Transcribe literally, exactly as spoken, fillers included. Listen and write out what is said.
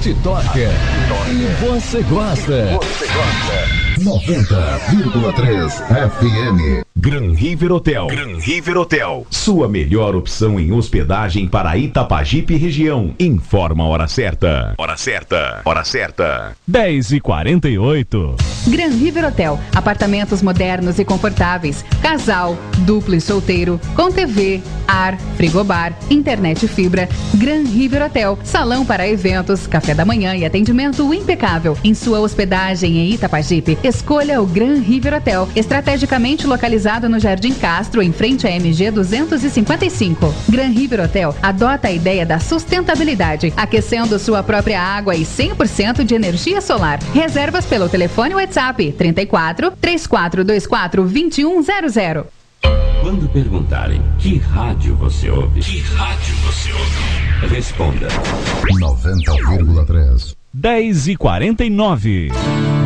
te toca e você gosta. Você gosta. noventa vírgula três F M. Gran River Hotel. Gran River Hotel. Sua melhor opção em hospedagem para Itapajipe região. Informa a hora certa. Hora certa. Hora certa. dez e quarenta e oito. Gran River Hotel. Apartamentos modernos e confortáveis. Casal, duplo e solteiro. Com T V, ar, frigobar, internet fibra. Gran River Hotel. Salão para eventos, café da manhã e atendimento impecável. Em sua hospedagem em Itapajipe, escolha o Gran River Hotel. Estrategicamente localizado no Jardim Castro, em frente à M G duzentos e cinquenta e cinco. Gran River Hotel adota a ideia da sustentabilidade, aquecendo sua própria água e cem por cento de energia solar. Reservas pelo telefone WhatsApp trinta e quatro, três quatro dois quatro, vinte e um zero zero. Quando perguntarem que rádio você ouve, que rádio você ouve, responda noventa vírgula três. dez e quarenta e nove.